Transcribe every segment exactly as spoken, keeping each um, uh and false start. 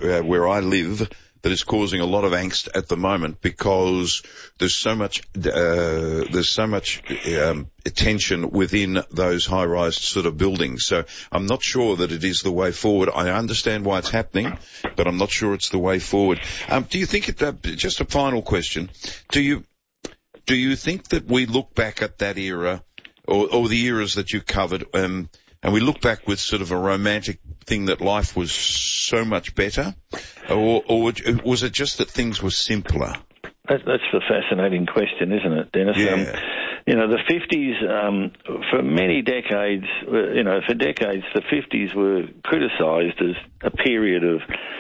uh, where I live that is causing a lot of angst at the moment because there's so much, uh, there's so much, um, tension within those high-rise sort of buildings. So I'm not sure that it is the way forward. I understand why it's happening, but I'm not sure it's the way forward. Um, do you think it, uh, just a final question, do you, do you think that we look back at that era or, or the eras that you covered, um, and we look back with sort of a romantic thing that life was so much better, or, or was it just that things were simpler? That's, that's the fascinating question, isn't it, Dennis? Yeah. Um, you know, the fifties, um, for many decades, you know, for decades, the fifties were criticised as a period of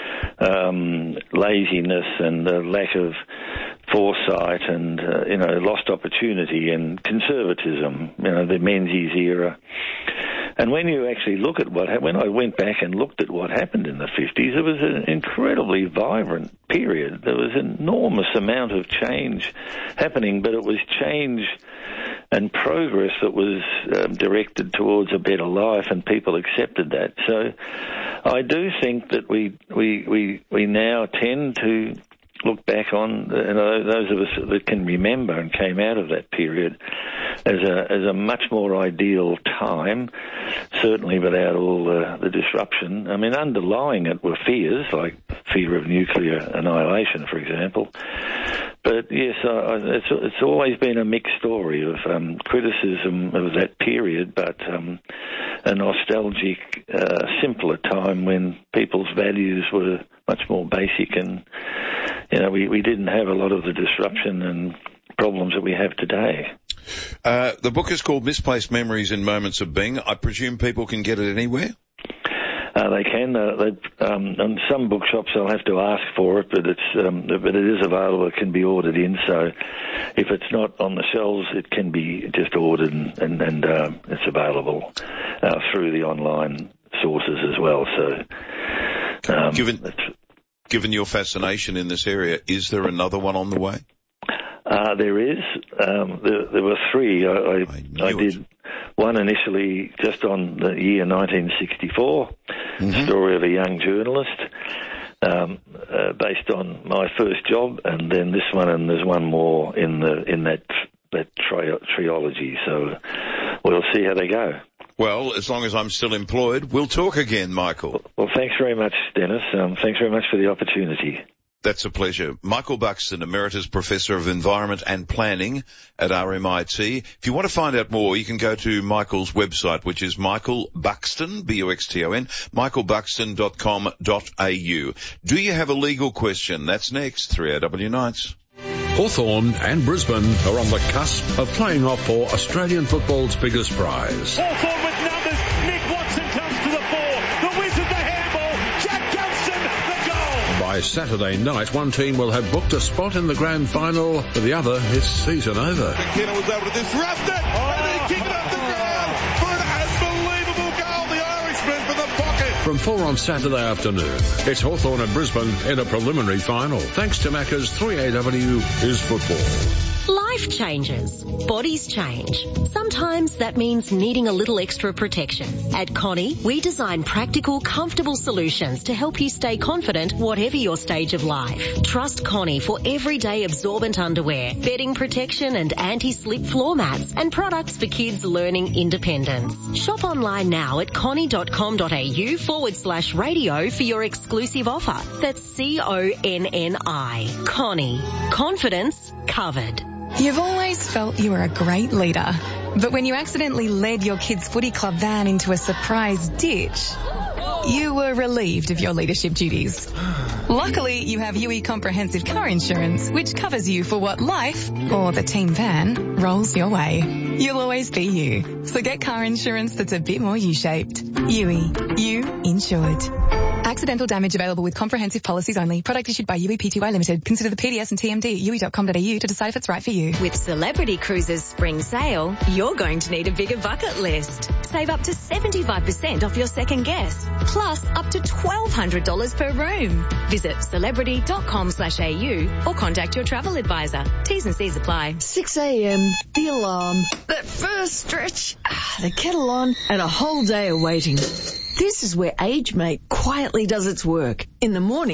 um, laziness and a lack of foresight and, uh, you know, lost opportunity and conservatism, you know, the Menzies era. And when you actually look at what, when I went back and looked at what happened in the fifties, it was an incredibly vibrant period. There was an enormous amount of change happening, but it was change and progress that was um, directed towards a better life, and people accepted that. So I do think that we we we, we now tend to look back on, you know, those of us that can remember and came out of that period as a as a much more ideal time, certainly without all the, the disruption. I mean, underlying it were fears, like fear of nuclear annihilation, for example. But yes, uh, it's it's always been a mixed story of um, criticism of that period, but um, a nostalgic, uh, simpler time when people's values were much more basic, and you know, we, we didn't have a lot of the disruption and problems that we have today. Uh, the book is called Misplaced Memories in Moments of Being. I presume people can get it anywhere? Uh, they can. Uh, they, um, in some bookshops they'll have to ask for it, but it's um, but it is available. It can be ordered in. So if it's not on the shelves, it can be just ordered, and and, and uh, it's available uh, through the online sources as well. So um, given given your fascination in this area, is there another one on the way? Uh, there is. Um, there, there were three. I, I, I did it. One initially just on the year nineteen sixty-four, mm-hmm. story of a young journalist, um, uh, based on my first job, and then this one, and there's one more in the in that that tri- trilogy. So we'll see how they go. Well, as long as I'm still employed, we'll talk again, Michael. Well, well thanks very much, Dennis. Um, thanks very much for the opportunity. That's a pleasure. Michael Buxton, Emeritus Professor of Environment and Planning at R M I T. If you want to find out more, you can go to Michael's website, which is Michael Buxton, B U X T O N, michael buxton dot com dot a u. Do you have a legal question? That's next, three A W Nights. Hawthorn and Brisbane are on the cusp of playing off for Australian football's biggest prize. Hawthorn with numbers. Nick Watson comes to the fore. The whiz of the handball. Jack Johnston, the goal. By Saturday night, one team will have booked a spot in the grand final. For the other, it's season over. McKenna was able to disrupt it. Oh. And he kicked it up the ground for an unbelievable goal. The Irishman from the pocket. From four on Saturday afternoon, it's Hawthorn and Brisbane in a preliminary final. Thanks to Macca's, three A W is football. Life changes. Bodies change. Sometimes that means needing a little extra protection. At Connie, we design practical, comfortable solutions to help you stay confident whatever your stage of life. Trust Connie for everyday absorbent underwear, bedding protection and anti-slip floor mats, and products for kids learning independence. Shop online now at connie.com.au forward slash radio for your exclusive offer. That's C O N N I. Connie. Confidence covered. You've always felt you were a great leader, but when you accidentally led your kids' footy club van into a surprise ditch, you were relieved of your leadership duties. Luckily, you have U E Comprehensive Car Insurance, which covers you for what life, or the team van, rolls your way. You'll always be you. So get car insurance that's a bit more U-shaped. U E. You insured. Accidental damage available with comprehensive policies only. Product issued by U E P T Y Limited. Consider the P D S and T M D at U E dot com dot A U to decide if it's right for you. With Celebrity Cruises Spring Sale, you're going to need a bigger bucket list. Save up to seventy-five percent off your second guess, plus up to twelve hundred dollars per room. Visit celebrity dot com slash A U or contact your travel advisor. T's and C's apply. six a.m, the alarm, that first stretch, the kettle on, and a whole day of waiting. This is where AgeMate quietly does its work. In the morning,